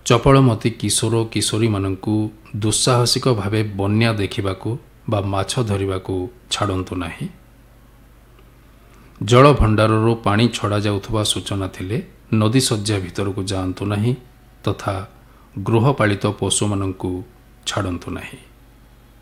ଚପଳମତି କିଶୋର କିଶୋରୀମାନଙ୍କୁ ଦୁଃସାହସିକ ଭାବେ ବନ୍ୟା ଦେଖିବାକୁ ବା ମାଛ ଧରିବାକୁ ଛାଡ଼ନ୍ତୁ ନାହିଁ। ଜଳଭଣ୍ଡାରରୁ ପାଣି ଛଡ଼ାଯାଉଥିବା ସୂଚନା ଥିଲେ ନଦୀ ଶଯ୍ୟା ଭିତରକୁ ଯାଆନ୍ତୁ ନାହିଁ ତଥା ଗୃହପାଳିତ ପଶୁମାନଙ୍କୁ ଛାଡ଼ନ୍ତୁ ନାହିଁ।